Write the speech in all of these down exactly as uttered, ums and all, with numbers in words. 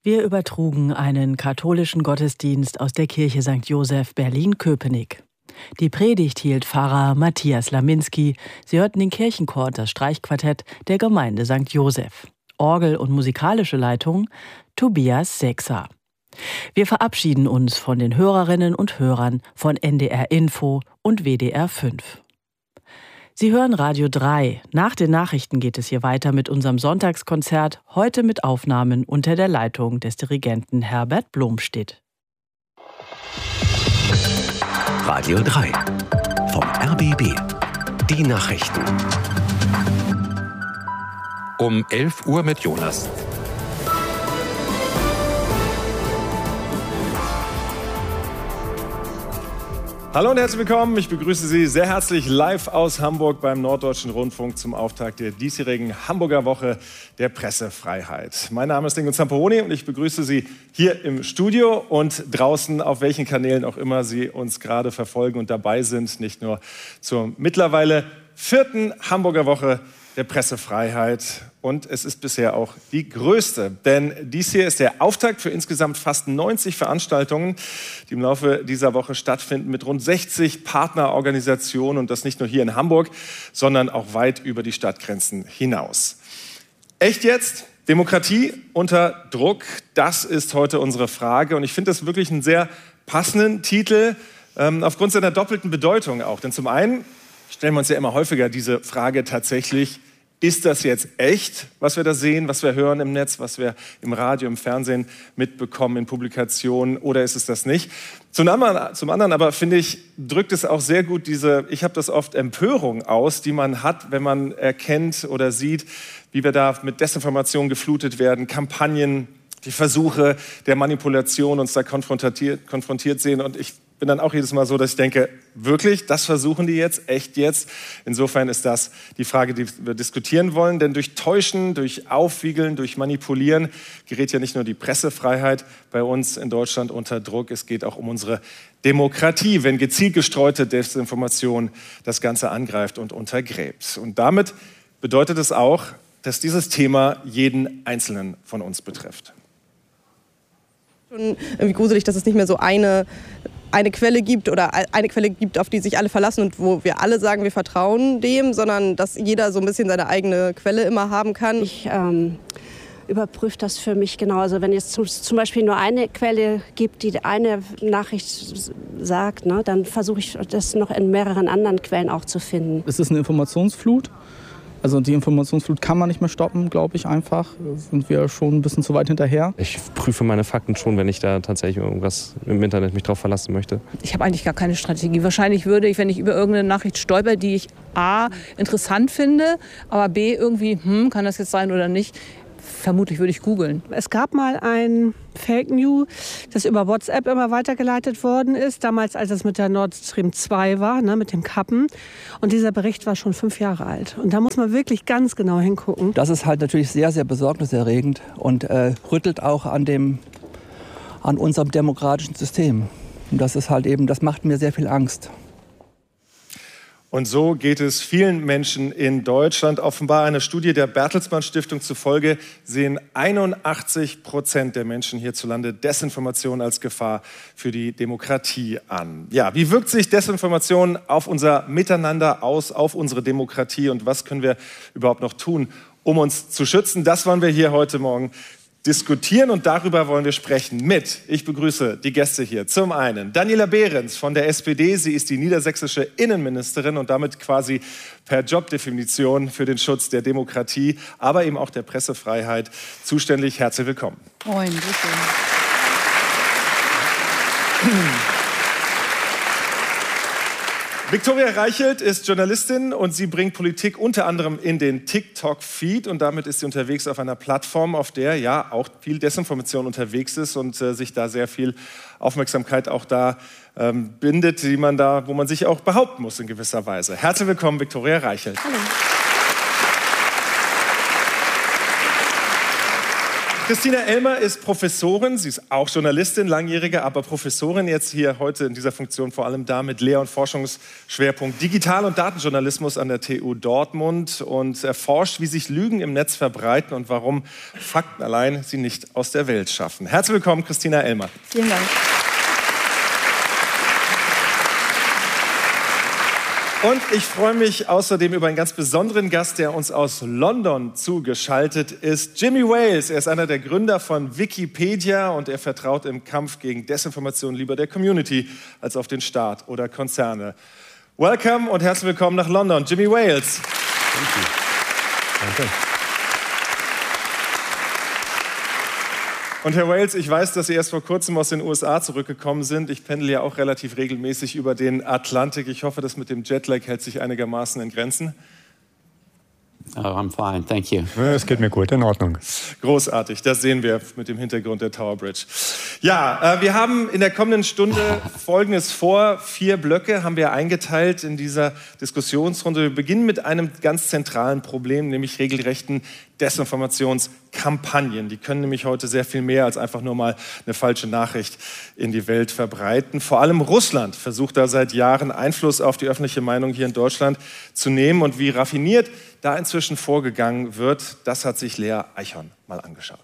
Wir übertrugen einen katholischen Gottesdienst aus der Kirche Sankt Joseph Berlin-Köpenick. Die Predigt hielt Pfarrer Matthias Laminski. Sie hörten den Kirchenchor und das Streichquartett der Gemeinde Sankt Joseph. Orgel und musikalische Leitung Tobias Sechser. Wir verabschieden uns von den Hörerinnen und Hörern von N D R Info und W D R fünf. Sie hören Radio drei. Nach den Nachrichten geht es hier weiter mit unserem Sonntagskonzert, heute mit Aufnahmen unter der Leitung des Dirigenten Herbert Blomstedt. Radio drei vom R B B. Die Nachrichten. Um elf Uhr mit Jonas. Hallo und herzlich willkommen. Ich begrüße Sie sehr herzlich live aus Hamburg beim Norddeutschen Rundfunk zum Auftakt der diesjährigen Hamburger Woche der Pressefreiheit. Mein Name ist Ingo Zamperoni und ich begrüße Sie hier im Studio und draußen, auf welchen Kanälen auch immer Sie uns gerade verfolgen und dabei sind, nicht nur zur mittlerweile vierten Hamburger Woche der Pressefreiheit. Und es ist bisher auch die größte, denn dies hier ist der Auftakt für insgesamt fast neunzig Veranstaltungen, die im Laufe dieser Woche stattfinden mit rund sechzig Partnerorganisationen und das nicht nur hier in Hamburg, sondern auch weit über die Stadtgrenzen hinaus. Echt jetzt? Demokratie unter Druck? Das ist heute unsere Frage und ich finde das wirklich einen sehr passenden Titel, ähm, aufgrund seiner doppelten Bedeutung auch. Denn zum einen stellen wir uns ja immer häufiger diese Frage tatsächlich, ist das jetzt echt, was wir da sehen, was wir hören im Netz, was wir im Radio, im Fernsehen mitbekommen, in Publikationen, oder ist es das nicht? Zum anderen, zum anderen aber, finde ich, drückt es auch sehr gut diese, ich habe das oft, Empörung aus, die man hat, wenn man erkennt oder sieht, wie wir da mit Desinformation geflutet werden, Kampagnen, die Versuche der Manipulation uns da konfrontiert, konfrontiert sehen. Und ich bin dann auch jedes Mal so, dass ich denke, wirklich, das versuchen die jetzt, echt jetzt? Insofern ist das die Frage, die wir diskutieren wollen. Denn durch Täuschen, durch Aufwiegeln, durch Manipulieren gerät ja nicht nur die Pressefreiheit bei uns in Deutschland unter Druck. Es geht auch um unsere Demokratie, wenn gezielt gestreute Desinformation das Ganze angreift und untergräbt. Und damit bedeutet es auch, dass dieses Thema jeden Einzelnen von uns betrifft. Schon irgendwie gruselig, dass es nicht mehr so eine, eine Quelle gibt oder eine Quelle gibt, auf die sich alle verlassen und wo wir alle sagen, wir vertrauen dem, sondern dass jeder so ein bisschen seine eigene Quelle immer haben kann. Ich ähm, überprüfe das für mich genau. Also wenn es zum Beispiel nur eine Quelle gibt, die eine Nachricht sagt, ne, dann versuche ich das noch in mehreren anderen Quellen auch zu finden. Es ist eine Informationsflut. Also die Informationsflut kann man nicht mehr stoppen, glaube ich einfach. Da sind wir schon ein bisschen zu weit hinterher. Ich prüfe meine Fakten schon, wenn ich da tatsächlich irgendwas im Internet mich drauf verlassen möchte. Ich habe eigentlich gar keine Strategie. Wahrscheinlich würde ich, wenn ich über irgendeine Nachricht stolper, die ich A, interessant finde, aber B, irgendwie, hm, kann das jetzt sein oder nicht, vermutlich würde ich googeln. Es gab mal ein Fake News, das über WhatsApp immer weitergeleitet worden ist. Damals, als es mit der Nord Stream zwei war, ne, mit dem Kappen. Und dieser Bericht war schon fünf Jahre alt. Und da muss man wirklich ganz genau hingucken. Das ist halt natürlich sehr, sehr besorgniserregend und äh, rüttelt auch an dem, an unserem demokratischen System. Und das ist halt eben, das macht mir sehr viel Angst. Und so geht es vielen Menschen in Deutschland. Offenbar einer Studie der Bertelsmann Stiftung zufolge sehen einundachtzig Prozent der Menschen hierzulande Desinformation als Gefahr für die Demokratie an. Ja, wie wirkt sich Desinformation auf unser Miteinander aus, auf unsere Demokratie und was können wir überhaupt noch tun, um uns zu schützen? Das wollen wir hier heute Morgen diskutieren und darüber wollen wir sprechen mit, ich begrüße die Gäste hier. Zum einen Daniela Behrens von der S P D. Sie ist die niedersächsische Innenministerin und damit quasi per Jobdefinition für den Schutz der Demokratie, aber eben auch der Pressefreiheit zuständig. Herzlich willkommen. Moin, bitte. Viktoria Reichelt ist Journalistin und sie bringt Politik unter anderem in den TikTok-Feed und damit ist sie unterwegs auf einer Plattform, auf der ja auch viel Desinformation unterwegs ist und äh, sich da sehr viel Aufmerksamkeit auch da ähm, bindet, die man da, wo man sich auch behaupten muss in gewisser Weise. Herzlich willkommen, Viktoria Reichelt. Hallo. Christina Elmer ist Professorin, sie ist auch Journalistin, langjährige, aber Professorin jetzt hier heute in dieser Funktion vor allem da mit Lehr- und Forschungsschwerpunkt Digital- und Datenjournalismus an der T U Dortmund und erforscht, wie sich Lügen im Netz verbreiten und warum Fakten allein sie nicht aus der Welt schaffen. Herzlich willkommen, Christina Elmer. Vielen Dank. Und ich freue mich außerdem über einen ganz besonderen Gast, der uns aus London zugeschaltet ist. Jimmy Wales, er ist einer der Gründer von Wikipedia und er vertraut im Kampf gegen Desinformation lieber der Community als auf den Staat oder Konzerne. Welcome und herzlich willkommen nach London, Jimmy Wales. Danke. Und Herr Wales, ich weiß, dass Sie erst vor kurzem aus den U S A zurückgekommen sind. Ich pendle ja auch relativ regelmäßig über den Atlantik. Ich hoffe, das mit dem Jetlag hält sich einigermaßen in Grenzen. Oh, I'm fine, thank you. Es geht mir gut, in Ordnung. Großartig, das sehen wir mit dem Hintergrund der Tower Bridge. Ja, äh, wir haben in der kommenden Stunde Folgendes vor. Vier Blöcke haben wir eingeteilt in dieser Diskussionsrunde. Wir beginnen mit einem ganz zentralen Problem, nämlich regelrechten Desinformationskampagnen. Die können nämlich heute sehr viel mehr als einfach nur mal eine falsche Nachricht in die Welt verbreiten. Vor allem Russland versucht da seit Jahren Einfluss auf die öffentliche Meinung hier in Deutschland zu nehmen. Und wie raffiniert da inzwischen vorgegangen wird, das hat sich Lea Eichhorn mal angeschaut.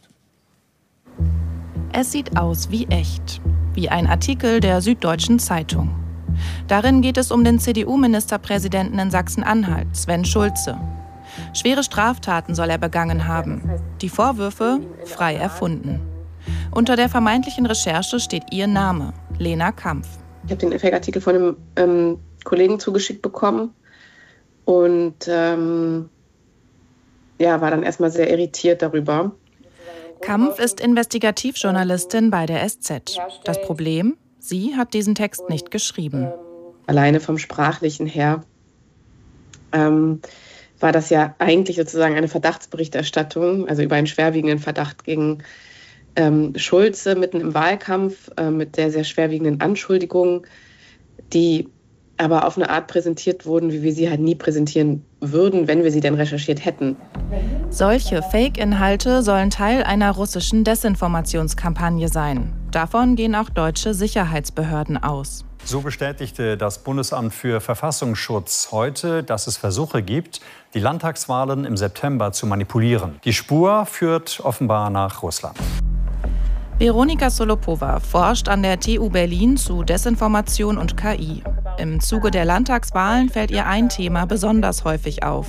Es sieht aus wie echt, wie ein Artikel der Süddeutschen Zeitung. Darin geht es um den C D U-Ministerpräsidenten in Sachsen-Anhalt, Sven Schulze. Schwere Straftaten soll er begangen haben. Die Vorwürfe frei erfunden. Unter der vermeintlichen Recherche steht ihr Name, Lena Kampf. Ich habe den Fake-Artikel von einem ähm, Kollegen zugeschickt bekommen und ähm, ja, war dann erstmal sehr irritiert darüber. Kampf ist Investigativjournalistin bei der S Z. Das Problem? Sie hat diesen Text nicht geschrieben. Alleine vom Sprachlichen her ähm, war das ja eigentlich sozusagen eine Verdachtsberichterstattung, also über einen schwerwiegenden Verdacht gegen ähm, Schulze mitten im Wahlkampf äh, mit sehr, sehr schwerwiegenden Anschuldigungen, die aber auf eine Art präsentiert wurden, wie wir sie halt nie präsentieren würden, wenn wir sie denn recherchiert hätten. Solche Fake-Inhalte sollen Teil einer russischen Desinformationskampagne sein. Davon gehen auch deutsche Sicherheitsbehörden aus. So bestätigte das Bundesamt für Verfassungsschutz heute, dass es Versuche gibt, die Landtagswahlen im September zu manipulieren. Die Spur führt offenbar nach Russland. Veronika Solopova forscht an der T U Berlin zu Desinformation und K I. Im Zuge der Landtagswahlen fällt ihr ein Thema besonders häufig auf.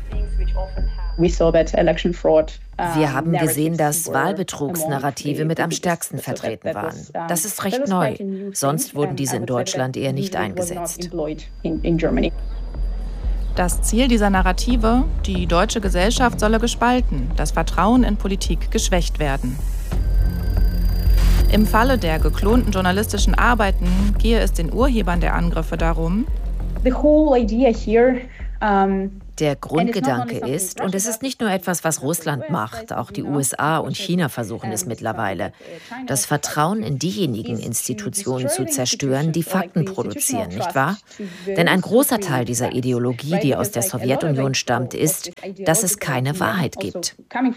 Wir haben gesehen, dass Wahlbetrugsnarrative mit am stärksten vertreten waren. Das ist recht neu. Sonst wurden diese in Deutschland eher nicht eingesetzt. Das Ziel dieser Narrative? Die deutsche Gesellschaft solle gespalten, das Vertrauen in Politik geschwächt werden. Im Falle der geklonten journalistischen Arbeiten gehe es den Urhebern der Angriffe darum, der Grundgedanke ist, und es ist nicht nur etwas, was Russland macht, auch die U S A und China versuchen es mittlerweile, das Vertrauen in diejenigen Institutionen zu zerstören, die Fakten produzieren, nicht wahr? Denn ein großer Teil dieser Ideologie, die aus der Sowjetunion stammt, ist, dass es keine Wahrheit gibt.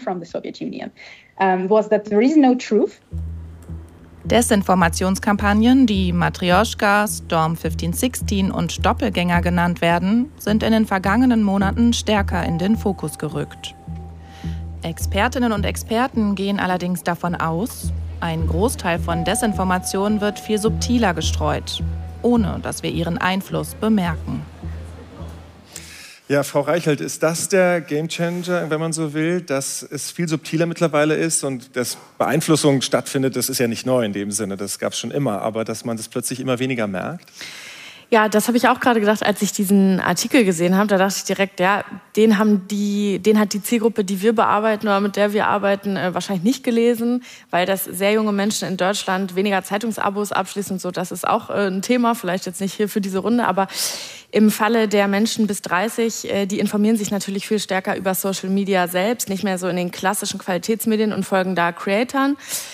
Desinformationskampagnen, die Matrioschka, Storm fünfzehn sechzehn und Doppelgänger genannt werden, sind in den vergangenen Monaten stärker in den Fokus gerückt. Expertinnen und Experten gehen allerdings davon aus, ein Großteil von Desinformation wird viel subtiler gestreut, ohne dass wir ihren Einfluss bemerken. Ja, Frau Reichelt, ist das der Gamechanger, wenn man so will, dass es viel subtiler mittlerweile ist und dass Beeinflussung stattfindet? Das ist ja nicht neu in dem Sinne, das gab es schon immer, aber dass man das plötzlich immer weniger merkt? Ja, das habe ich auch gerade gedacht, als ich diesen Artikel gesehen habe. Da dachte ich direkt, ja, den haben die, den hat die Zielgruppe, die wir bearbeiten oder mit der wir arbeiten, äh, wahrscheinlich nicht gelesen, weil das sehr junge Menschen in Deutschland weniger Zeitungsabos abschließen und so. Das ist auch äh, ein Thema, vielleicht jetzt nicht hier für diese Runde, aber im Falle der Menschen bis dreißig, äh, die informieren sich natürlich viel stärker über Social Media selbst, nicht mehr so in den klassischen Qualitätsmedien und folgen da Creatoren.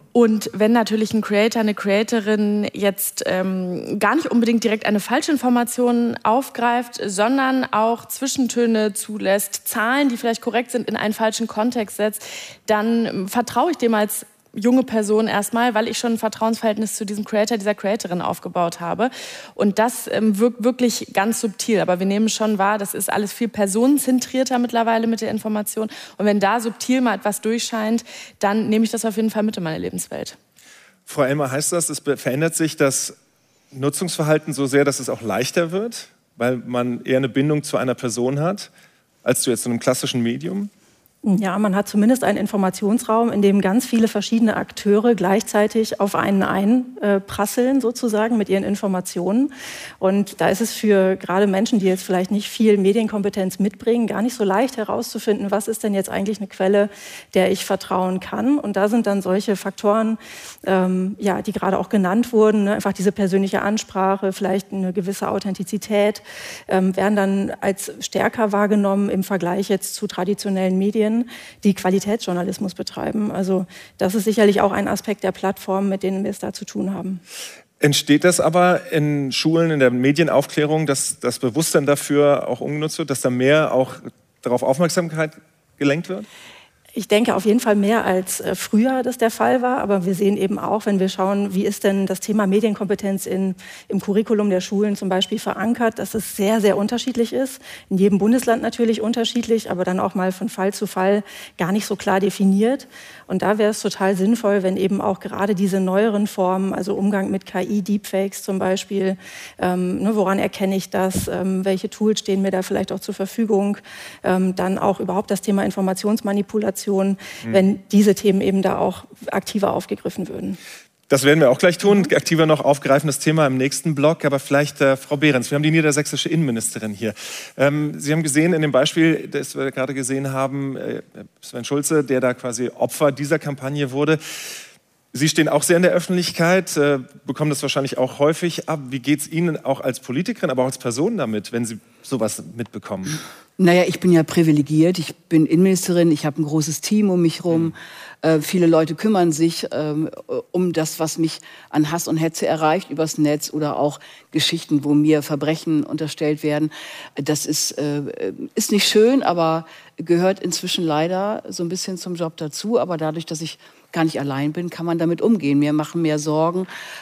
Und wenn natürlich ein Creator, eine Creatorin jetzt ähm, gar nicht unbedingt direkt eine Falschinformation aufgreift, sondern auch Zwischentöne zulässt, Zahlen, die vielleicht korrekt sind, in einen falschen Kontext setzt, dann ähm, vertraue ich dem als junge Person erstmal, weil ich schon ein Vertrauensverhältnis zu diesem Creator, dieser Creatorin aufgebaut habe. Und das ähm, wirkt wirklich ganz subtil. Aber wir nehmen schon wahr, das ist alles viel personenzentrierter mittlerweile mit der Information. Und wenn da subtil mal etwas durchscheint, dann nehme ich das auf jeden Fall mit in meine Lebenswelt. Frau Elmer, heißt das, es verändert sich das Nutzungsverhalten so sehr, dass es auch leichter wird, weil man eher eine Bindung zu einer Person hat, als zu jetzt so einem klassischen Medium? Ja, man hat zumindest einen Informationsraum, in dem ganz viele verschiedene Akteure gleichzeitig auf einen einprasseln, sozusagen, mit ihren Informationen. Und da ist es für gerade Menschen, die jetzt vielleicht nicht viel Medienkompetenz mitbringen, gar nicht so leicht herauszufinden, was ist denn jetzt eigentlich eine Quelle, der ich vertrauen kann. Und da sind dann solche Faktoren, ähm, ja, die gerade auch genannt wurden, ne? Einfach diese persönliche Ansprache, vielleicht eine gewisse Authentizität, ähm, werden dann als stärker wahrgenommen im Vergleich jetzt zu traditionellen Medien, die Qualitätsjournalismus betreiben. Also das ist sicherlich auch ein Aspekt der Plattform, mit denen wir es da zu tun haben. Entsteht das aber in Schulen, in der Medienaufklärung, dass das Bewusstsein dafür auch umgenutzt wird, dass da mehr auch darauf Aufmerksamkeit gelenkt wird? Ich denke auf jeden Fall mehr als äh, früher das der Fall war. Aber wir sehen eben auch, wenn wir schauen, wie ist denn das Thema Medienkompetenz in, im Curriculum der Schulen zum Beispiel verankert, dass es sehr, sehr unterschiedlich ist. In jedem Bundesland natürlich unterschiedlich, aber dann auch mal von Fall zu Fall gar nicht so klar definiert. Und da wäre es total sinnvoll, wenn eben auch gerade diese neueren Formen, also Umgang mit K I, Deepfakes zum Beispiel, ähm, ne, woran erkenne ich das, ähm, welche Tools stehen mir da vielleicht auch zur Verfügung, ähm, dann auch überhaupt das Thema Informationsmanipulation, Mhm. wenn diese Themen eben da auch aktiver aufgegriffen würden. Das werden wir auch gleich tun, aktiver noch aufgreifen, das Thema im nächsten Blog. Aber vielleicht, äh, Frau Behrens, wir haben die niedersächsische Innenministerin hier. Ähm, Sie haben gesehen in dem Beispiel, das wir gerade gesehen haben, äh, Sven Schulze, der da quasi Opfer dieser Kampagne wurde. Sie stehen auch sehr in der Öffentlichkeit, äh, bekommen das wahrscheinlich auch häufig ab. Wie geht es Ihnen auch als Politikerin, aber auch als Person damit, wenn Sie sowas mitbekommen? Naja, ich bin ja privilegiert. Ich bin Innenministerin, ich habe ein großes Team um mich herum. Mhm. Äh, viele Leute kümmern sich ähm, um das, was mich an Hass und Hetze erreicht, übers Netz oder auch Geschichten, wo mir Verbrechen unterstellt werden. Das ist, äh, ist nicht schön, aber gehört inzwischen leider so ein bisschen zum Job dazu. Aber dadurch, dass ich gar nicht allein bin, kann man damit umgehen. Mir machen mehr Sorgen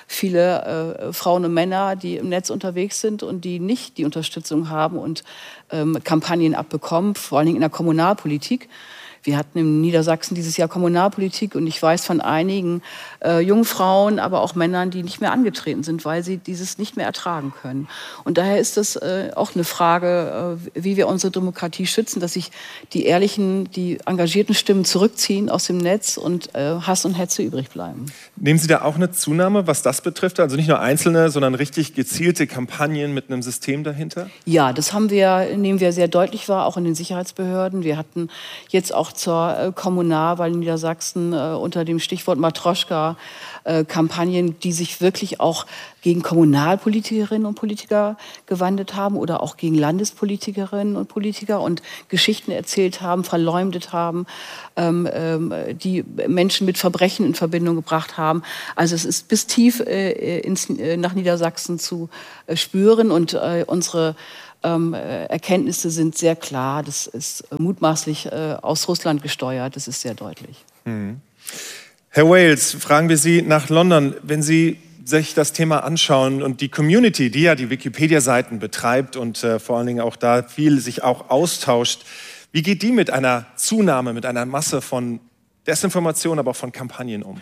viele äh, Frauen und Männer, die im Netz unterwegs sind und die nicht die Unterstützung haben und ähm, Kampagnen abbekommen, vor allen Dingen in der Kommunalpolitik. Wir hatten in Niedersachsen dieses Jahr Kommunalpolitik und ich weiß von einigen äh, jungen Frauen, aber auch Männern, die nicht mehr angetreten sind, weil sie dieses nicht mehr ertragen können. Und daher ist das äh, auch eine Frage, äh, wie wir unsere Demokratie schützen, dass sich die ehrlichen, die engagierten Stimmen zurückziehen aus dem Netz und äh, Hass und Hetze übrig bleiben. Nehmen Sie da auch eine Zunahme, was das betrifft? Also nicht nur einzelne, sondern richtig gezielte Kampagnen mit einem System dahinter? Ja, das haben wir, nehmen wir sehr deutlich wahr, auch in den Sicherheitsbehörden. Wir hatten jetzt auch zur äh, Kommunalwahl in Niedersachsen äh, unter dem Stichwort Matroschka äh, Kampagnen, die sich wirklich auch gegen Kommunalpolitikerinnen und Politiker gewandt haben oder auch gegen Landespolitikerinnen und Politiker und Geschichten erzählt haben, verleumdet haben, ähm, ähm, die Menschen mit Verbrechen in Verbindung gebracht haben. Also es ist bis tief äh, ins, äh, nach Niedersachsen zu äh, spüren und äh, unsere Ähm, Erkenntnisse sind sehr klar. Das ist mutmaßlich äh, aus Russland gesteuert. Das ist sehr deutlich. Mhm. Herr Wales, fragen wir Sie nach London. Wenn Sie sich das Thema anschauen und die Community, die ja die Wikipedia-Seiten betreibt und äh, vor allen Dingen auch da viel sich auch austauscht, wie geht die mit einer Zunahme, mit einer Masse von Desinformation, aber auch von Kampagnen um?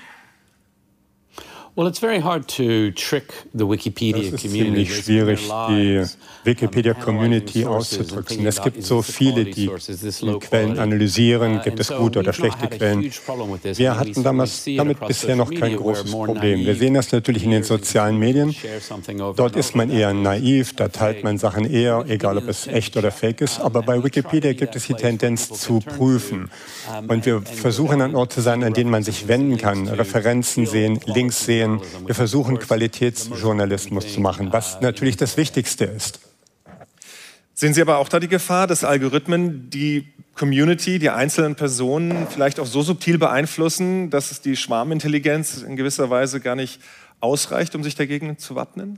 Well, it's very hard to trick the Wikipedia Es ist community. ziemlich schwierig, die Wikipedia-Community auszutricksen. Es gibt so viele, die die Quellen analysieren, gibt es gute oder schlechte Quellen. Wir hatten damals damit bisher noch kein großes Problem. Wir sehen das natürlich in den sozialen Medien. Dort ist man eher naiv, da teilt man Sachen eher, egal ob es echt oder fake ist. Aber bei Wikipedia gibt es die Tendenz zu prüfen. Und wir versuchen an Ort zu sein, an denen man sich wenden kann, Referenzen sehen, Links sehen. Wir versuchen, Qualitätsjournalismus zu machen, was natürlich das Wichtigste ist. Sehen Sie aber auch da die Gefahr, dass Algorithmen die Community, die einzelnen Personen vielleicht auch so subtil beeinflussen, dass es die Schwarmintelligenz in gewisser Weise gar nicht ausreicht, um sich dagegen zu wappnen?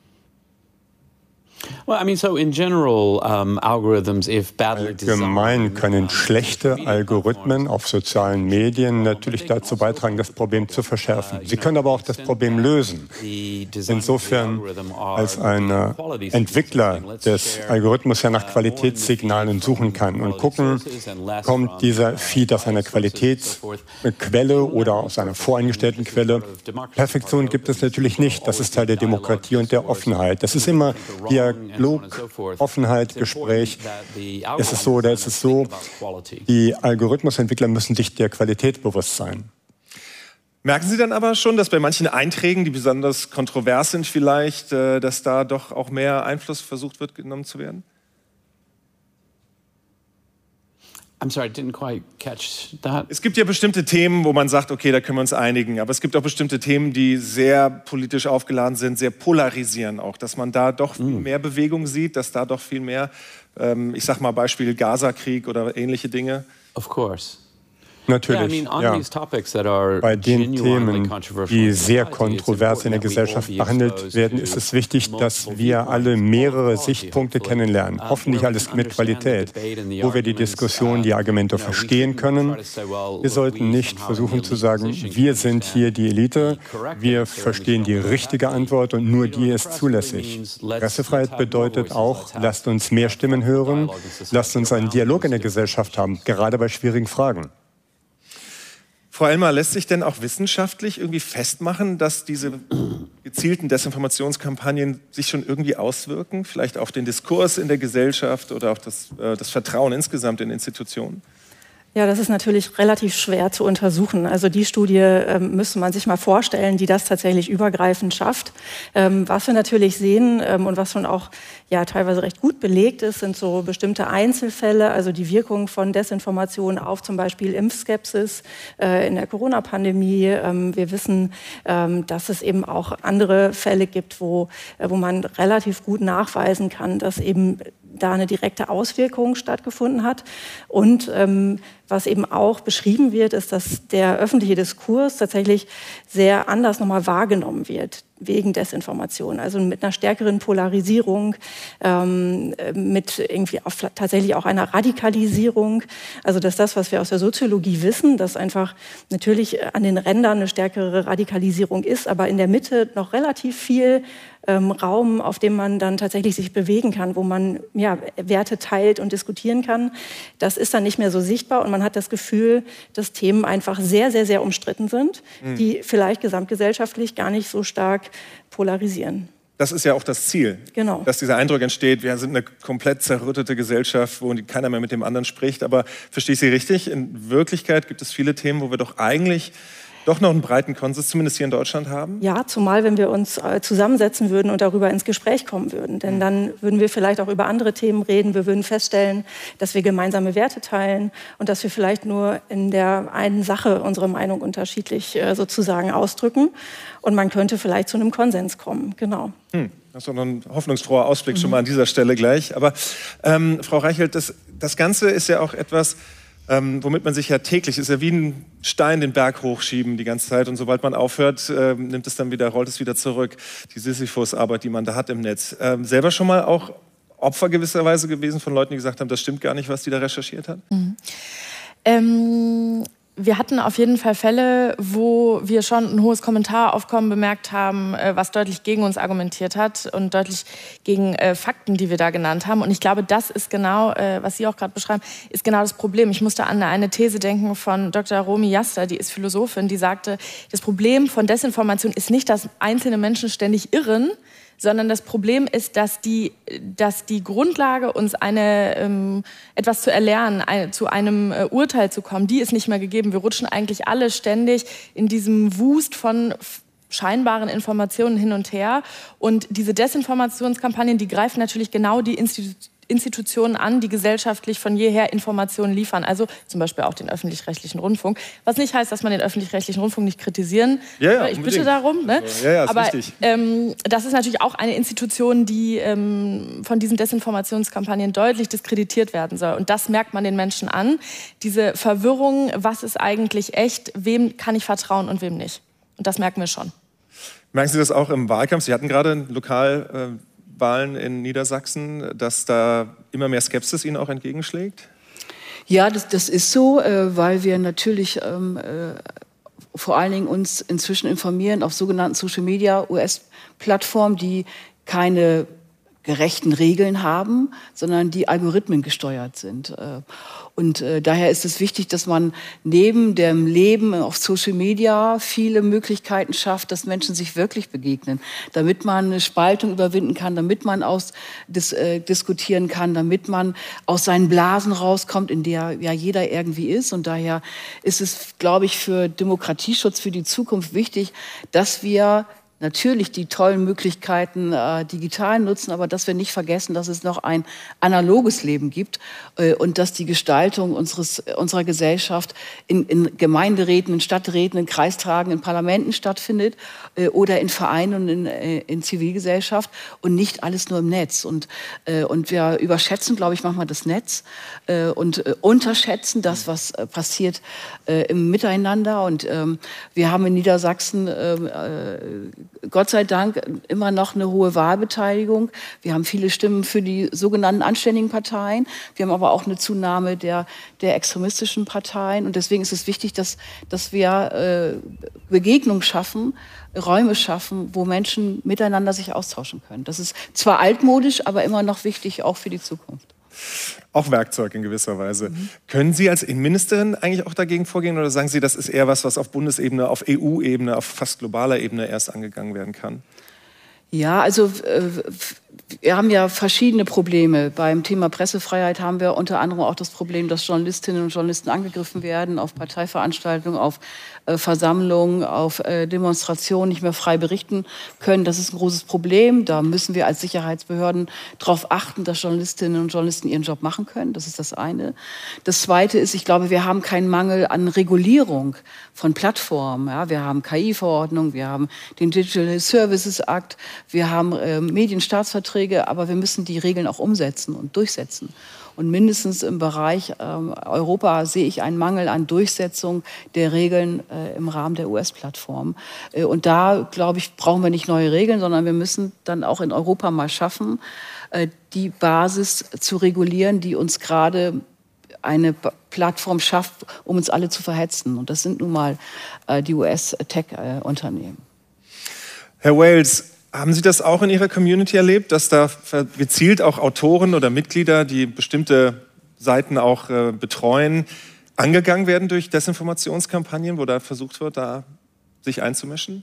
Allgemein können schlechte Algorithmen auf sozialen Medien natürlich dazu beitragen, das Problem zu verschärfen. Sie können aber auch das Problem lösen. Insofern, als ein Entwickler des Algorithmus ja nach Qualitätssignalen suchen kann und gucken, kommt dieser Feed aus einer Qualitätsquelle oder aus einer voreingestellten Quelle. Perfektion gibt es natürlich nicht. Das ist Teil der Demokratie und der Offenheit. Das ist immer Dialog, Offenheit, Gespräch. Ist es so oder ist es so? Die Algorithmusentwickler müssen sich der Qualität bewusst sein. Merken Sie dann aber schon, dass bei manchen Einträgen, die besonders kontrovers sind vielleicht, dass da doch auch mehr Einfluss versucht wird, genommen zu werden? I'm sorry, I didn't quite catch that. Es gibt ja bestimmte Themen, wo man sagt, okay, da können wir uns einigen. Aber es gibt auch bestimmte Themen, die sehr politisch aufgeladen sind, sehr polarisieren auch. Dass man da doch viel mehr Bewegung sieht, dass da doch viel mehr, ähm, ich sag mal Beispiel Gaza-Krieg oder ähnliche Dinge. Of course. Natürlich, ja. Bei den Themen, die sehr kontrovers in der Gesellschaft behandelt werden, ist es wichtig, dass wir alle mehrere Sichtpunkte kennenlernen. Hoffentlich alles mit Qualität, wo wir die Diskussion, die Argumente verstehen können. Wir sollten nicht versuchen zu sagen, wir sind hier die Elite, wir verstehen die richtige Antwort und nur die ist zulässig. Pressefreiheit bedeutet auch, lasst uns mehr Stimmen hören, lasst uns einen Dialog in der Gesellschaft haben, gerade bei schwierigen Fragen. Frau Elmer, lässt sich denn auch wissenschaftlich irgendwie festmachen, dass diese gezielten Desinformationskampagnen sich schon irgendwie auswirken? Vielleicht auf den Diskurs in der Gesellschaft oder auf das, äh, das Vertrauen insgesamt in Institutionen? Ja, das ist natürlich relativ schwer zu untersuchen. Also die Studie ähm, müsste man sich mal vorstellen, die das tatsächlich übergreifend schafft. Ähm, was wir natürlich sehen ähm, und was schon auch ja teilweise recht gut belegt ist, sind so bestimmte Einzelfälle, also die Wirkung von Desinformation auf zum Beispiel Impfskepsis äh, in der Corona-Pandemie. Ähm, wir wissen, ähm, dass es eben auch andere Fälle gibt, wo, äh, wo man relativ gut nachweisen kann, dass eben da eine direkte Auswirkung stattgefunden hat. Und ähm, was eben auch beschrieben wird, ist, dass der öffentliche Diskurs tatsächlich sehr anders nochmal wahrgenommen wird wegen Desinformation. Also mit einer stärkeren Polarisierung, ähm, mit irgendwie auf, tatsächlich auch einer Radikalisierung. Also dass das, was wir aus der Soziologie wissen, dass einfach natürlich an den Rändern eine stärkere Radikalisierung ist, aber in der Mitte noch relativ viel ähm, Raum, auf dem man dann tatsächlich sich bewegen kann, wo man ja, Werte teilt und diskutieren kann. Das ist dann nicht mehr so sichtbar und man hat das Gefühl, dass Themen einfach sehr, sehr, sehr umstritten sind, mhm. die vielleicht gesamtgesellschaftlich gar nicht so stark polarisieren. Das ist ja auch das Ziel, genau. Dass dieser Eindruck entsteht, wir sind eine komplett zerrüttete Gesellschaft, wo keiner mehr mit dem anderen spricht. Aber verstehe ich Sie richtig? In Wirklichkeit gibt es viele Themen, wo wir doch eigentlich doch noch einen breiten Konsens, zumindest hier in Deutschland, haben? Ja, zumal wenn wir uns äh, zusammensetzen würden und darüber ins Gespräch kommen würden. Denn dann würden wir vielleicht auch über andere Themen reden. Wir würden feststellen, dass wir gemeinsame Werte teilen und dass wir vielleicht nur in der einen Sache unsere Meinung unterschiedlich äh, sozusagen ausdrücken. Und man könnte vielleicht zu einem Konsens kommen, genau. Hm. Das ist doch noch ein hoffnungsfroher Ausblick mhm. schon mal an dieser Stelle gleich. Aber ähm, Frau Reichelt, das, das Ganze ist ja auch etwas, Ähm, womit man sich ja täglich, ist ja wie ein Stein den Berg hochschieben die ganze Zeit. Und sobald man aufhört, äh, nimmt es dann wieder, rollt es wieder zurück. Die Sisyphus-Arbeit, die man da hat im Netz. Ähm, selber schon mal auch Opfer gewisserweise gewesen von Leuten, die gesagt haben, das stimmt gar nicht, was die da recherchiert hat? Mhm. Ähm Wir hatten auf jeden Fall Fälle, wo wir schon ein hohes Kommentaraufkommen bemerkt haben, was deutlich gegen uns argumentiert hat und deutlich gegen äh, Fakten, die wir da genannt haben. Und ich glaube, das ist genau, äh, was Sie auch gerade beschreiben, ist genau das Problem. Ich musste an eine These denken von Doktor Romy Jaster, die ist Philosophin, die sagte, das Problem von Desinformation ist nicht, dass einzelne Menschen ständig irren, sondern das Problem ist, dass die, dass die Grundlage, uns eine, ähm, etwas zu erlernen, ein, zu einem äh, Urteil zu kommen, die ist nicht mehr gegeben. Wir rutschen eigentlich alle ständig in diesem Wust von scheinbaren Informationen hin und her. Und diese Desinformationskampagnen, die greifen natürlich genau die Institu- Institutionen an, die gesellschaftlich von jeher Informationen liefern, also zum Beispiel auch den öffentlich-rechtlichen Rundfunk. Was nicht heißt, dass man den öffentlich-rechtlichen Rundfunk nicht kritisieren. Ja, ja, ich unbedingt. bitte darum. Ne? Also, ja, ja, ist aber richtig. ähm, das ist natürlich auch eine Institution, die ähm, von diesen Desinformationskampagnen deutlich diskreditiert werden soll. Und das merkt man den Menschen an. Diese Verwirrung, was ist eigentlich echt, wem kann ich vertrauen und wem nicht. Und das merken wir schon. Merken Sie das auch im Wahlkampf? Sie hatten gerade Lokalwahlen in Niedersachsen, dass da immer mehr Skepsis Ihnen auch entgegenschlägt? Ja, das, das ist so, äh, weil wir natürlich ähm, äh, vor allen Dingen uns inzwischen informieren auf sogenannten Social-Media-U S-Plattformen, die keine gerechten Regeln haben, sondern die Algorithmen gesteuert sind. Und daher ist es wichtig, dass man neben dem Leben auf Social Media viele Möglichkeiten schafft, dass Menschen sich wirklich begegnen, damit man eine Spaltung überwinden kann, damit man aus, dis, äh, diskutieren kann, damit man aus seinen Blasen rauskommt, in der ja jeder irgendwie ist. Und daher ist es, glaube ich, für Demokratieschutz für die Zukunft wichtig, dass wir natürlich die tollen Möglichkeiten äh, digital nutzen, aber dass wir nicht vergessen, dass es noch ein analoges Leben gibt äh, und dass die Gestaltung unseres, unserer Gesellschaft in, in Gemeinderäten, in Stadträten, in Kreistagen, in Parlamenten stattfindet äh, oder in Vereinen und in, äh, in Zivilgesellschaft und nicht alles nur im Netz. Und, äh, und wir überschätzen, glaube ich, manchmal das Netz äh, und äh, unterschätzen das, was äh, passiert äh, im Miteinander. Und ähm, wir haben in Niedersachsen äh, äh, Gott sei Dank immer noch eine hohe Wahlbeteiligung. Wir haben viele Stimmen für die sogenannten anständigen Parteien. Wir haben aber auch eine Zunahme der, der extremistischen Parteien. Und deswegen ist es wichtig, dass, dass wir äh, Begegnungen schaffen, Räume schaffen, wo Menschen miteinander sich austauschen können. Das ist zwar altmodisch, aber immer noch wichtig, auch für die Zukunft. Auch Werkzeug in gewisser Weise. Mhm. Können Sie als Innenministerin eigentlich auch dagegen vorgehen oder sagen Sie, das ist eher was, was auf Bundesebene, auf E U-Ebene, auf fast globaler Ebene erst angegangen werden kann? Ja, also äh, wir haben ja verschiedene Probleme. Beim Thema Pressefreiheit haben wir unter anderem auch das Problem, dass Journalistinnen und Journalisten angegriffen werden auf Parteiveranstaltungen, auf äh, Versammlungen, auf äh, Demonstrationen, nicht mehr frei berichten können. Das ist ein großes Problem. Da müssen wir als Sicherheitsbehörden darauf achten, dass Journalistinnen und Journalisten ihren Job machen können. Das ist das eine. Das Zweite ist, ich glaube, wir haben keinen Mangel an Regulierung von Plattformen. Ja, wir haben K I-Verordnung, wir haben den Digital Services Act, wir haben äh, Medienstaatsverträge, aber wir müssen die Regeln auch umsetzen und durchsetzen. Und mindestens im Bereich ähm, Europa sehe ich einen Mangel an Durchsetzung der Regeln äh, im Rahmen der U S-Plattform. Äh, und da, glaube ich, brauchen wir nicht neue Regeln, sondern wir müssen dann auch in Europa mal schaffen, äh, die Basis zu regulieren, die uns gerade eine Plattform schafft, um uns alle zu verhetzen. Und das sind nun mal äh, die U S-Tech-Unternehmen. Herr Wales, haben Sie das auch in Ihrer Community erlebt, dass da gezielt auch Autoren oder Mitglieder, die bestimmte Seiten auch äh, betreuen, angegangen werden durch Desinformationskampagnen, wo da versucht wird, da sich einzumischen?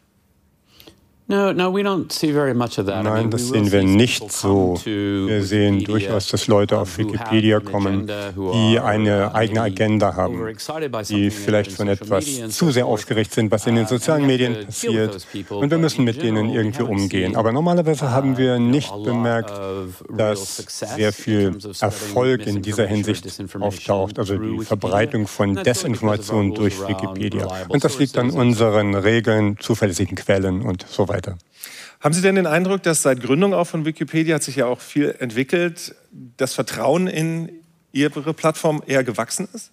No, no, we don't see very much of that. Nein, das sehen wir nicht so. Wir sehen durchaus, dass Leute auf Wikipedia kommen, die eine eigene Agenda haben, die vielleicht von etwas zu sehr aufgeregt sind, was in den sozialen Medien passiert. Und wir müssen mit denen irgendwie umgehen. Aber normalerweise haben wir nicht bemerkt, dass sehr viel Erfolg in dieser Hinsicht auftaucht, also die Verbreitung von Desinformation durch Wikipedia. Und das liegt an unseren Regeln, zuverlässigen Quellen und so weiter. Weiter. Haben Sie denn den Eindruck, dass seit Gründung auch von Wikipedia hat sich ja auch viel entwickelt, das Vertrauen in Ihre Plattform eher gewachsen ist?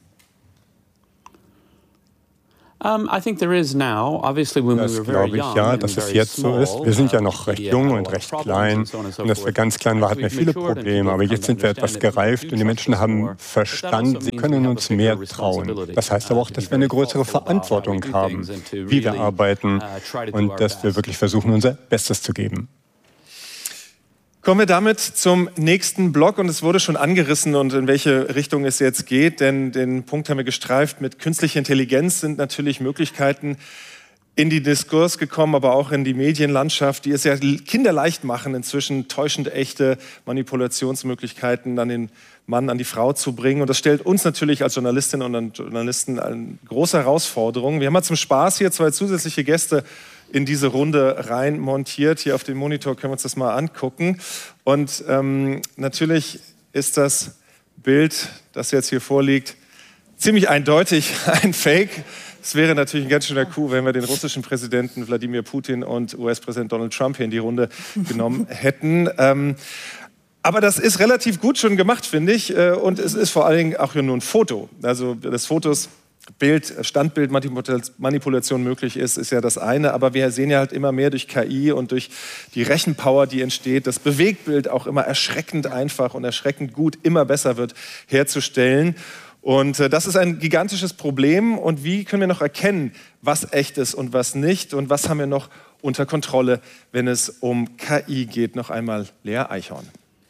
Das glaube ich ja, dass es jetzt so ist. Wir sind ja noch recht jung und recht klein. Und als wir ganz klein waren, hatten wir viele Probleme. Aber jetzt sind wir etwas gereift und die Menschen haben verstanden, sie können uns mehr trauen. Das heißt aber auch, dass wir eine größere Verantwortung haben, wie wir arbeiten und dass wir wirklich versuchen, unser Bestes zu geben. Kommen wir damit zum nächsten Block und es wurde schon angerissen und in welche Richtung es jetzt geht, denn den Punkt haben wir gestreift. Mit künstlicher Intelligenz sind natürlich Möglichkeiten in die Diskurs gekommen, aber auch in die Medienlandschaft, die es ja kinderleicht machen, inzwischen täuschend echte Manipulationsmöglichkeiten an den Mann, an die Frau zu bringen. Und das stellt uns natürlich als Journalistinnen und Journalisten eine große Herausforderung. Wir haben mal zum Spaß hier zwei zusätzliche Gäste in diese Runde rein montiert. Hier auf dem Monitor können wir uns das mal angucken. Und ähm, natürlich ist das Bild, das jetzt hier vorliegt, ziemlich eindeutig ein Fake. Es wäre natürlich ein ganz schöner Coup, wenn wir den russischen Präsidenten Wladimir Putin und U S-Präsident Donald Trump hier in die Runde genommen hätten. Ähm, aber das ist relativ gut schon gemacht, finde ich. Und es ist vor allen Dingen auch hier nur ein Foto. Also das Fotos Bild, Standbildmanipulation möglich ist, ist ja das eine. Aber wir sehen ja halt immer mehr durch K I und durch die Rechenpower, die entsteht, das Bewegtbild auch immer erschreckend einfach und erschreckend gut, immer besser wird herzustellen. Und äh, das ist ein gigantisches Problem. Und wie können wir noch erkennen, was echt ist und was nicht? Und was haben wir noch unter Kontrolle, wenn es um K I geht? Noch einmal Lea Eichhorn.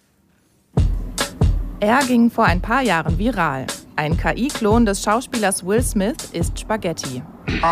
Er ging vor ein paar Jahren viral. Ein K I-Klon des Schauspielers Will Smith isst Spaghetti.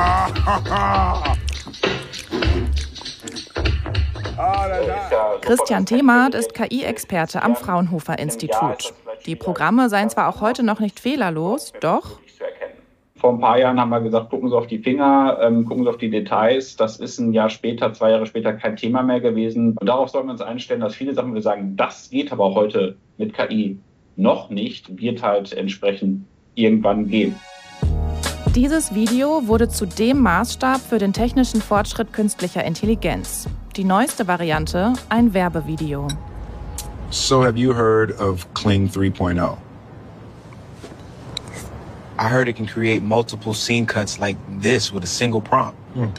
Christian Themart ist K I-Experte am Fraunhofer-Institut. Die Programme seien zwar auch heute noch nicht fehlerlos, doch... Vor ein paar Jahren haben wir gesagt, gucken Sie auf die Finger, ähm, gucken Sie auf die Details. Das ist ein Jahr später, zwei Jahre später kein Thema mehr gewesen. Und darauf sollten wir uns einstellen, dass viele Sachen, wir sagen, das geht aber heute mit K I noch nicht, wird halt entsprechend irgendwann gehen. Dieses Video wurde zu dem Maßstab für den technischen Fortschritt künstlicher Intelligenz. Die neueste Variante, ein Werbevideo. So have you heard of Kling three point oh? I heard it can create multiple scene cuts like this with a single prompt. Mm.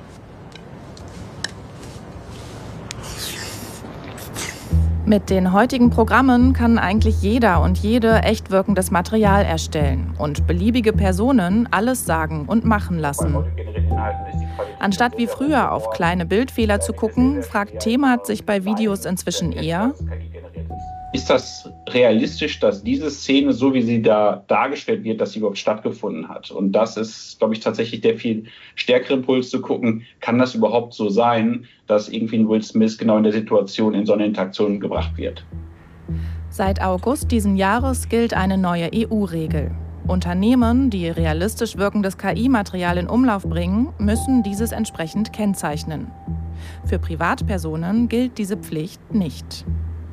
Mit den heutigen Programmen kann eigentlich jeder und jede echt wirkendes Material erstellen und beliebige Personen alles sagen und machen lassen. Anstatt wie früher auf kleine Bildfehler zu gucken, fragt Themart sich bei Videos inzwischen eher: Ist das realistisch, dass diese Szene, so wie sie da dargestellt wird, dass sie überhaupt stattgefunden hat? Und das ist, glaube ich, tatsächlich der viel stärkere Impuls zu gucken, kann das überhaupt so sein, dass irgendwie ein Will Smith genau in der Situation in so eine Interaktion gebracht wird? Seit August diesen Jahres gilt eine neue E U-Regel. Unternehmen, die realistisch wirkendes K I-Material in Umlauf bringen, müssen dieses entsprechend kennzeichnen. Für Privatpersonen gilt diese Pflicht nicht.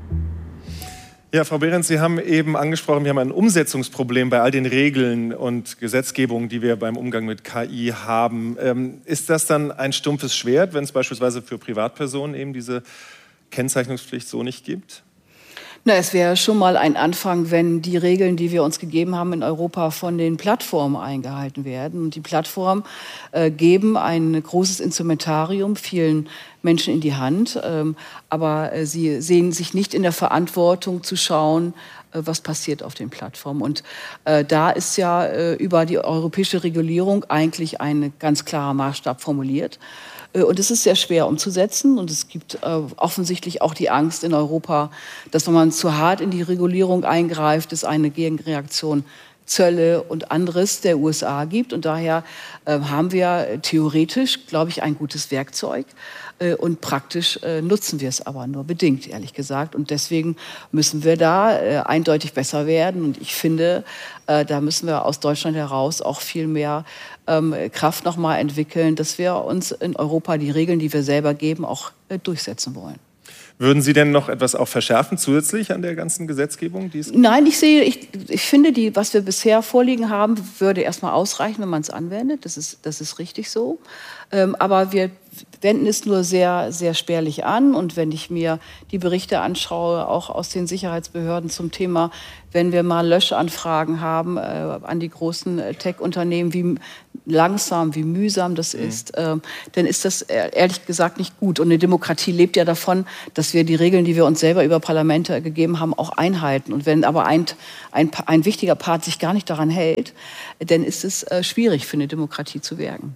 Ja, Frau Behrens, Sie haben eben angesprochen, wir haben ein Umsetzungsproblem bei all den Regeln und Gesetzgebungen, die wir beim Umgang mit K I haben. Ähm, ist das dann ein stumpfes Schwert, wenn es beispielsweise für Privatpersonen eben diese Kennzeichnungspflicht so nicht gibt? Na, es wäre schon mal ein Anfang, wenn die Regeln, die wir uns gegeben haben in Europa, von den Plattformen eingehalten werden. Und die Plattformen äh, geben ein großes Instrumentarium vielen Menschen in die Hand. Ähm, aber äh, sie sehen sich nicht in der Verantwortung zu schauen, äh, was passiert auf den Plattformen. Und äh, da ist ja äh, über die europäische Regulierung eigentlich ein ganz klarer Maßstab formuliert. Und es ist sehr schwer umzusetzen. Und es gibt äh, offensichtlich auch die Angst in Europa, dass wenn man zu hart in die Regulierung eingreift, es eine Gegenreaktion Zölle und anderes der U S A gibt. Und daher äh, haben wir theoretisch, glaube ich, ein gutes Werkzeug. Äh, und praktisch äh, nutzen wir es aber nur bedingt, ehrlich gesagt. Und deswegen müssen wir da äh, eindeutig besser werden. Und ich finde, äh, da müssen wir aus Deutschland heraus auch viel mehr ähm, Kraft noch mal entwickeln, dass wir uns in Europa die Regeln, die wir selber geben, auch äh, durchsetzen wollen. Würden Sie denn noch etwas auch verschärfen zusätzlich an der ganzen Gesetzgebung? Die es gibt? Nein, ich sehe, ich, ich finde, die, was wir bisher vorliegen haben, würde erstmal ausreichen, wenn man es anwendet. Das ist, das ist richtig so. Ähm, aber wir wenden es nur sehr, sehr spärlich an. Und wenn ich mir die Berichte anschaue, auch aus den Sicherheitsbehörden zum Thema, wenn wir mal Löschanfragen haben äh, an die großen äh, Tech-Unternehmen, wie langsam, wie mühsam das mhm. ist, äh, dann ist das äh, ehrlich gesagt nicht gut. Und eine Demokratie lebt ja davon, dass wir die Regeln, die wir uns selber über Parlamente gegeben haben, auch einhalten. Und wenn aber ein, ein, ein wichtiger Part sich gar nicht daran hält, dann ist es äh, schwierig für eine Demokratie zu wirken.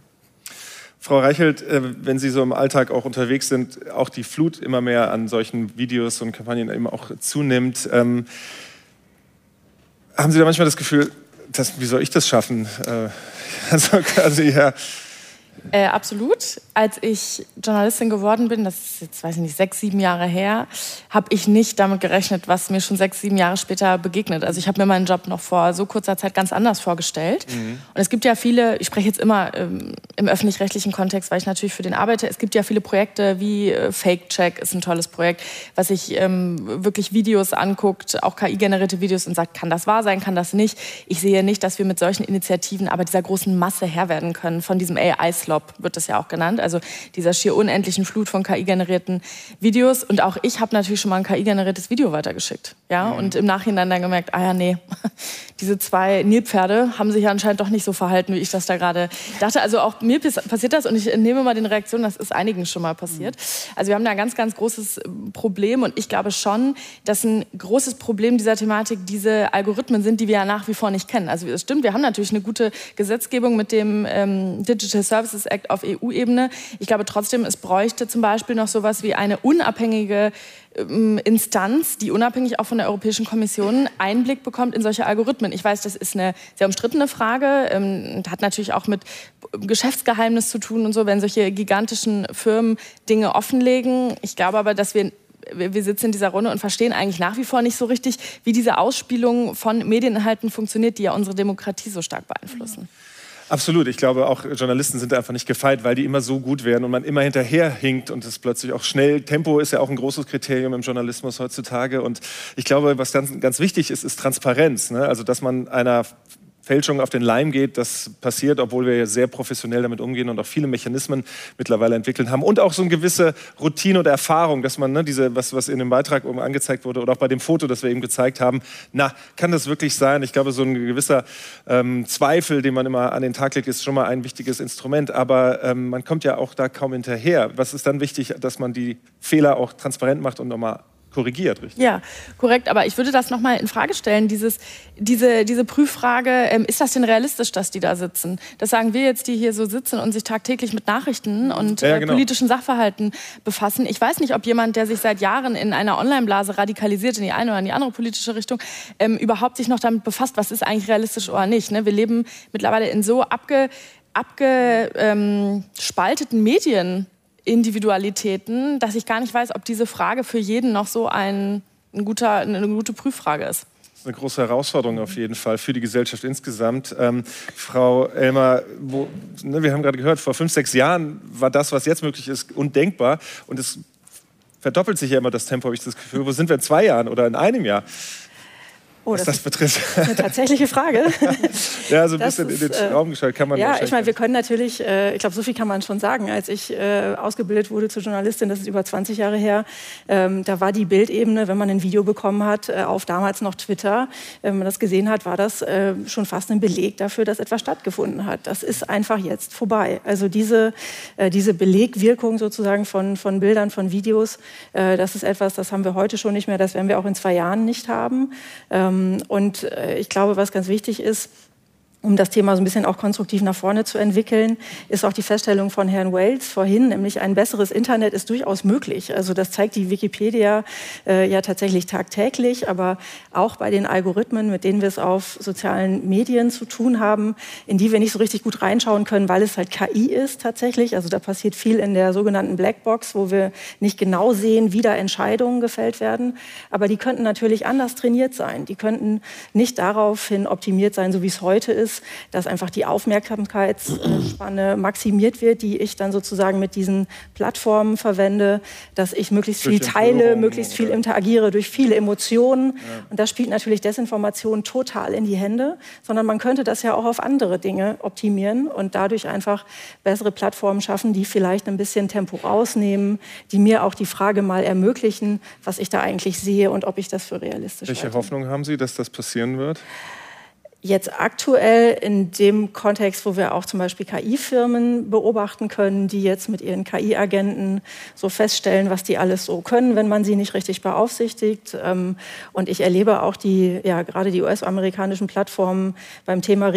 Frau Reichelt, wenn Sie so im Alltag auch unterwegs sind, auch die Flut immer mehr an solchen Videos und Kampagnen eben auch zunimmt. Ähm, haben Sie da manchmal das Gefühl, dass, wie soll ich das schaffen? Äh, also, also ja, Äh, absolut. Als ich Journalistin geworden bin, das ist jetzt, weiß ich nicht, sechs, sieben Jahre her, habe ich nicht damit gerechnet, was mir schon sechs, sieben Jahre später begegnet. Also ich habe mir meinen Job noch vor so kurzer Zeit ganz anders vorgestellt. Mhm. Und es gibt ja viele, ich spreche jetzt immer ähm, im öffentlich-rechtlichen Kontext, weil ich natürlich für den arbeite, es gibt ja viele Projekte wie äh, Fake-Check ist ein tolles Projekt, was sich ähm, wirklich Videos anguckt, auch K I-generierte Videos und sagt, kann das wahr sein, kann das nicht. Ich sehe nicht, dass wir mit solchen Initiativen aber dieser großen Masse Herr werden können, von diesem A I-Slop wird das ja auch genannt, also dieser schier unendlichen Flut von K I-generierten Videos. Und auch ich habe natürlich schon mal ein K I-generiertes Video weitergeschickt. Ja? Mhm. Und im Nachhinein dann gemerkt, ah ja, nee, diese zwei Nilpferde haben sich ja anscheinend doch nicht so verhalten, wie ich das da gerade dachte. Also auch mir passiert das und ich nehme mal den Reaktionen, das ist einigen schon mal passiert. Mhm. Also wir haben da ein ganz, ganz großes Problem und ich glaube schon, dass ein großes Problem dieser Thematik diese Algorithmen sind, die wir ja nach wie vor nicht kennen. Also es stimmt, wir haben natürlich eine gute Gesetzgebung mit dem ähm, Digital Services Act auf E U-Ebene. Ich glaube trotzdem, es bräuchte zum Beispiel noch sowas wie eine unabhängige ähm, Instanz, die unabhängig auch von der Europäischen Kommission Einblick bekommt in solche Algorithmen. Ich weiß, das ist eine sehr umstrittene Frage, ähm, hat natürlich auch mit Geschäftsgeheimnis zu tun und so, wenn solche gigantischen Firmen Dinge offenlegen. Ich glaube aber, dass wir Wir sitzen in dieser Runde und verstehen eigentlich nach wie vor nicht so richtig, wie diese Ausspielung von Medieninhalten funktioniert, die ja unsere Demokratie so stark beeinflussen. Absolut. Ich glaube, auch Journalisten sind einfach nicht gefeit, weil die immer so gut werden und man immer hinterherhinkt und es plötzlich auch schnell. Tempo ist ja auch ein großes Kriterium im Journalismus heutzutage. Und ich glaube, was ganz, ganz wichtig ist, ist Transparenz. Ne? Also, dass man einer Fälschung auf den Leim geht, das passiert, obwohl wir sehr professionell damit umgehen und auch viele Mechanismen mittlerweile entwickelt haben. Und auch so eine gewisse Routine und Erfahrung, dass man, ne, diese, was, was in dem Beitrag oben angezeigt wurde oder auch bei dem Foto, das wir eben gezeigt haben, na, kann das wirklich sein? Ich glaube, so ein gewisser ähm, Zweifel, den man immer an den Tag legt, ist schon mal ein wichtiges Instrument. Aber ähm, man kommt ja auch da kaum hinterher. Was ist dann wichtig, dass man die Fehler auch transparent macht und nochmal korrigiert, richtig? Ja, korrekt. Aber ich würde das noch mal in Frage stellen. Dieses, diese, diese Prüffrage, ähm, ist das denn realistisch, dass die da sitzen? Das sagen wir jetzt, die hier so sitzen und sich tagtäglich mit Nachrichten und ja, äh, genau. politischen Sachverhalten befassen. Ich weiß nicht, ob jemand, der sich seit Jahren in einer Online-Blase radikalisiert, in die eine oder in die andere politische Richtung, ähm, überhaupt sich noch damit befasst, was ist eigentlich realistisch oder nicht. Ne? Wir leben mittlerweile in so abge, abgespalteten ähm, Medien. Individualitäten, dass ich gar nicht weiß, ob diese Frage für jeden noch so ein, ein guter, eine gute Prüffrage ist. Das ist eine große Herausforderung auf jeden Fall für die Gesellschaft insgesamt. Ähm, Frau Elmer, wo, ne, wir haben gerade gehört, vor fünf, sechs Jahren war das, was jetzt möglich ist, undenkbar. Und es verdoppelt sich ja immer das Tempo, habe ich das Gefühl. Wo sind wir in zwei Jahren oder in einem Jahr? Oh, was das, das betrifft. Das ist eine tatsächliche Frage. Ja, so ein das bisschen ist, in den Raum geschaut kann man. Ja, ich meine, wir können natürlich, äh, ich glaube, so viel kann man schon sagen. Als ich äh, ausgebildet wurde zur Journalistin, das ist über zwanzig Jahre her, ähm, da war die Bildebene, wenn man ein Video bekommen hat, äh, auf damals noch Twitter, wenn man das gesehen hat, war das äh, schon fast ein Beleg dafür, dass etwas stattgefunden hat. Das ist einfach jetzt vorbei. Also diese, äh, diese Belegwirkung sozusagen von, von Bildern, von Videos, äh, das ist etwas, das haben wir heute schon nicht mehr, das werden wir auch in zwei Jahren nicht haben. Ähm, Und ich glaube, was ganz wichtig ist, um das Thema so ein bisschen auch konstruktiv nach vorne zu entwickeln, ist auch die Feststellung von Herrn Wales vorhin, nämlich ein besseres Internet ist durchaus möglich. Also das zeigt die Wikipedia äh, ja tatsächlich tagtäglich, aber auch bei den Algorithmen, mit denen wir es auf sozialen Medien zu tun haben, in die wir nicht so richtig gut reinschauen können, weil es halt K I ist tatsächlich. Also da passiert viel in der sogenannten Blackbox, wo wir nicht genau sehen, wie da Entscheidungen gefällt werden. Aber die könnten natürlich anders trainiert sein. Die könnten nicht daraufhin optimiert sein, so wie es heute ist, dass einfach die Aufmerksamkeitsspanne maximiert wird, die ich dann sozusagen mit diesen Plattformen verwende, dass ich möglichst viel teile, möglichst viel interagiere durch viele Emotionen. Ja. Und das spielt natürlich Desinformation total in die Hände, sondern man könnte das ja auch auf andere Dinge optimieren und dadurch einfach bessere Plattformen schaffen, die vielleicht ein bisschen Tempo rausnehmen, die mir auch die Frage mal ermöglichen, was ich da eigentlich sehe und ob ich das für realistisch halte. Welche Hoffnung haben Sie, dass das passieren wird? Jetzt aktuell in dem Kontext, wo wir auch zum Beispiel K I-Firmen beobachten können, die jetzt mit ihren K I-Agenten so feststellen, was die alles so können, wenn man sie nicht richtig beaufsichtigt. Und ich erlebe auch die, ja, gerade die U S-amerikanischen Plattformen beim Thema